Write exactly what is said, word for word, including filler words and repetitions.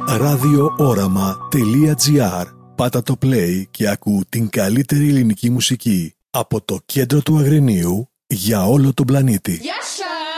ραδιόοραμα.gr. Πάτα το play και ακού την καλύτερη ελληνική μουσική από το κέντρο του Αγρινίου για όλο τον πλανήτη. Γεια